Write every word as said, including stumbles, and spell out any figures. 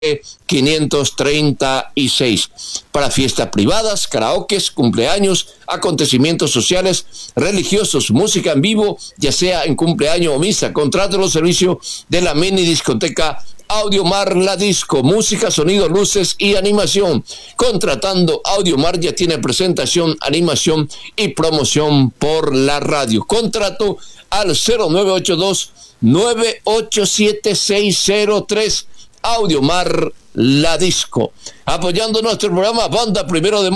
quinientos treinta y seis. Para fiestas privadas, karaokes, cumpleaños, acontecimientos sociales, religiosos, música en vivo, ya sea en cumpleaños o misa, contrate los servicios de la mini discoteca Audiomar La Disco, música, sonido, luces y animación. Contratando Audiomar ya tiene presentación, animación y promoción por la radio. Contrato al cero nueve ocho dos, nueve ocho siete, seis cero tres. Audiomar La Disco. Apoyando nuestro programa, Banda Primero de